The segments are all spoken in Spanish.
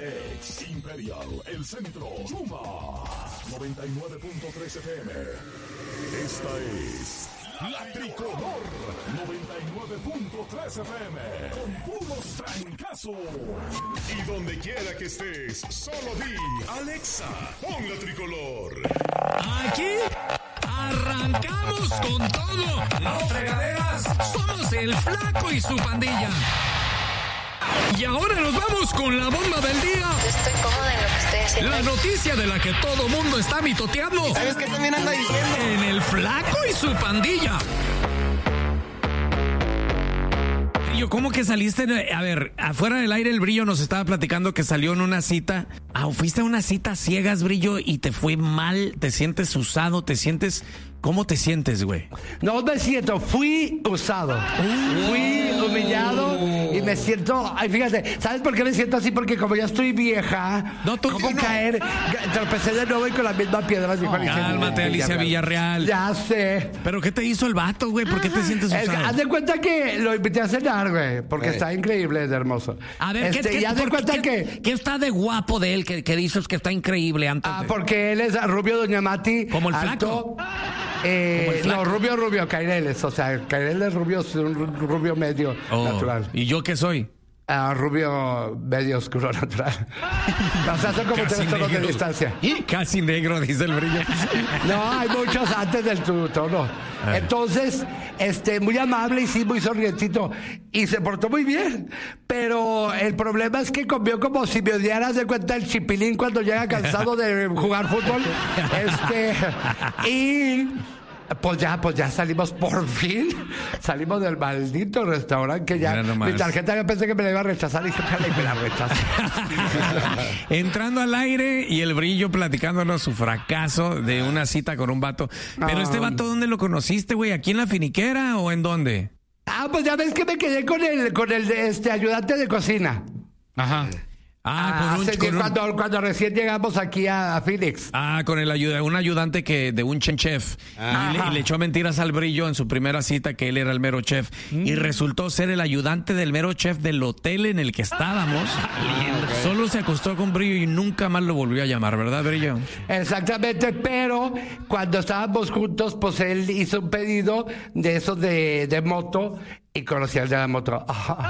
Ex Imperial, El Centro, Chuma, 99.3 FM. Esta es La Tricolor, 99.3 FM, con puros trancazos. Y donde quiera que estés, solo di, Alexa, pon La Tricolor. Aquí arrancamos con todo. No fregaderas, somos el Flaco y su pandilla. Y ahora nos vamos con la bomba del día. Estoy cómoda en lo que estoy haciendo. La noticia de la que todo mundo está mitoteando. ¿Sabes qué también anda diciendo? En el Flaco y su pandilla. Brillo, ¿cómo que saliste? A ver, afuera del aire el Brillo nos estaba platicando que salió en una cita. Fuiste a una cita ciegas, Brillo, y te fue mal, te sientes usado, ¿cómo te sientes, güey? No me siento, fui usado. Fui humillado y me siento... Ay, fíjate, ¿sabes por qué me siento así? Porque como ya estoy vieja, no, tú ¿cómo no. Caer? Tropecé de nuevo y con la misma piedra. Cálmate, Alicia Villarreal. Ya sé. ¿Pero qué te hizo el vato, güey? ¿Por qué te sientes usado? Haz de cuenta que lo invité a cenar, güey, porque está increíble, es hermoso. A ver, ¿qué está de guapo de él que dices que está increíble antes? Porque él es rubio, doña Mati. Como el alto, Flaco. No, rubio, Caireles. O sea, Caireles rubio es un rubio medio natural. ¿Y yo qué soy? Rubio medio oscuro natural. O sea, son como 3 tonos de distancia. Casi negro, dice el Brillo. No, hay muchos antes del tu tono. Entonces, muy amable y sí, muy sonrientito. Y se portó muy bien. Pero el problema es que comió como si me odiaras de cuenta el chipilín cuando llega cansado de jugar fútbol. Y... Pues ya salimos por fin. Salimos del maldito restaurante que ya mi tarjeta yo pensé que me la iba a rechazar y dije, me la rechazé. Entrando al aire y el Brillo platicándonos su fracaso de una cita con un vato. Pero este vato, ¿dónde lo conociste, güey? ¿Aquí en la Finiquera o en dónde? Pues ya ves que me quedé con el ayudante de cocina. Ajá. Cuando recién llegamos aquí a Phoenix. Con un ayudante de un chef. Y le echó mentiras al Brillo en su primera cita que él era el mero chef. Y resultó ser el ayudante del mero chef del hotel en el que estábamos. Solo se acostó con Brillo y nunca más lo volvió a llamar, ¿verdad, Brillo? Exactamente, pero cuando estábamos juntos, pues él hizo un pedido de esos de moto y conocí al de la moto.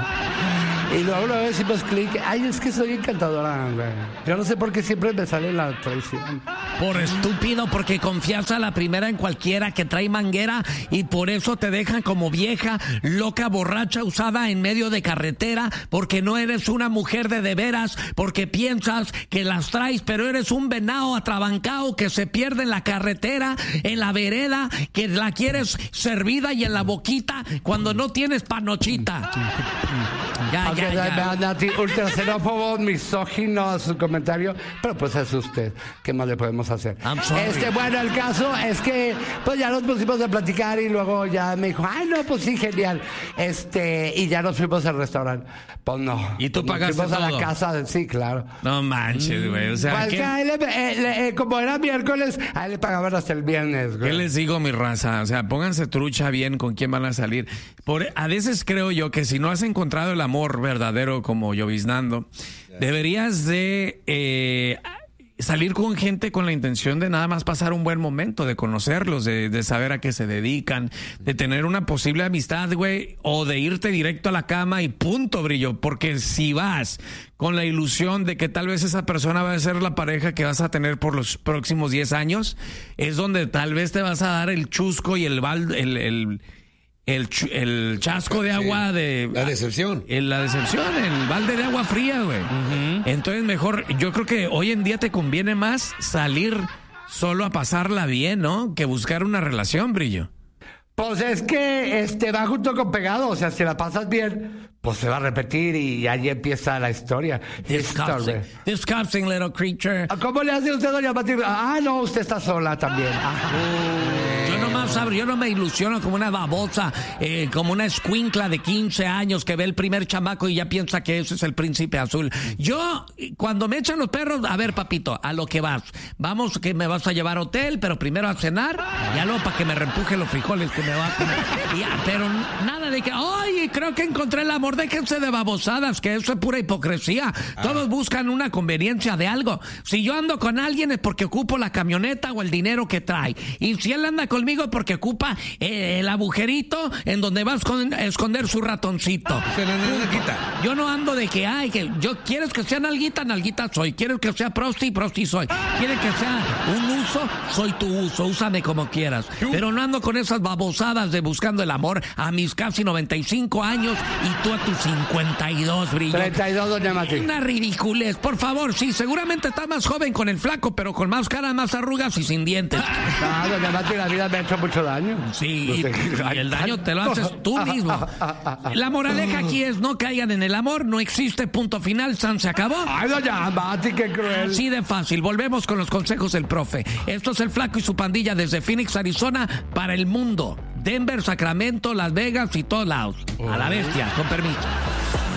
Y luego decimos clic. Ay, es que soy encantadora, güey. Yo no sé por qué siempre me sale la traición. Por estúpido, porque confías a la primera en cualquiera que trae manguera y por eso te dejan como vieja, loca, borracha, usada en medio de carretera, porque no eres una mujer de veras, porque piensas que las traes, pero eres un venado atrabancado que se pierde en la carretera, en la vereda, que la quieres servida y en la boquita cuando no tienes panochita. Ya. Nati, ultra xenófobo, misógino su comentario, pero pues es usted. ¿Qué más le podemos hacer? Bueno, el caso es que pues ya nos pusimos a platicar y luego ya me dijo, ay, no, pues sí, genial. Y ya nos fuimos al restaurante. Pues no. ¿Y tú pagaste fuimos todo? A la casa, sí, claro. No manches, güey. O sea, pues como era miércoles, a él le pagaban hasta el viernes, güey. ¿Qué les digo, mi raza? O sea, pónganse trucha bien con quién van a salir. A veces creo yo que si no has encontrado el amor verdadero como lloviznando, deberías de salir con gente con la intención de nada más pasar un buen momento, de conocerlos, de saber a qué se dedican, de tener una posible amistad, güey, o de irte directo a la cama y punto, Brillo, porque si vas con la ilusión de que tal vez esa persona va a ser la pareja que vas a tener por los próximos 10 años, es donde tal vez te vas a dar el chusco y el chasco de agua de... La decepción. El balde de agua fría, güey. Entonces mejor, yo creo que hoy en día te conviene más salir solo a pasarla bien, ¿no? Que buscar una relación, Brillo. Pues es que va junto con pegado, o sea, si la pasas bien, pues se va a repetir y ahí empieza la historia. Disgusting little creature. ¿Cómo le hace usted, doña Pati? No, usted está sola también. Yo no me ilusiono como una babosa, como una escuincla de 15 años que ve el primer chamaco y ya piensa que ese es el príncipe azul. Yo, cuando me echan los perros, a ver, papito, a lo que vas. Vamos, que me vas a llevar a hotel, pero primero a cenar, y luego para que me reempuje los frijoles que me va a comer. Pero nada de que, ay, creo que encontré el amor, déjense de babosadas, que eso es pura hipocresía. Todos buscan una conveniencia de algo. Si yo ando con alguien es porque ocupo la camioneta o el dinero que trae. Y si él anda conmigo es porque ocupa el agujerito en donde va a esconder su ratoncito. Yo no ando de que, ay, que yo quieres que sea nalguita, nalguita soy. Quieres que sea prosti, prosti soy. Quieres que sea un uso, soy tu uso. Úsame como quieras. Pero no ando con esas babosadas de buscando el amor a mis casi 95 años y tú a tus 52, brillo. 32, doña Mati. Una ridiculez, por favor, sí, seguramente estás más joven con el flaco, pero con más cara, más arrugas y sin dientes. No, doña Mati, la vida me ha hecho mucho daño. Sí, y el daño te lo haces tú mismo. La moraleja aquí es no caigan en el amor, no existe punto final, San se acabó. Ay, doña Mati, qué cruel. Así de fácil, volvemos con los consejos del profe. Esto es el flaco y su pandilla desde Phoenix, Arizona, para el mundo. Denver, Sacramento, Las Vegas y todos lados. A la bestia, con permiso.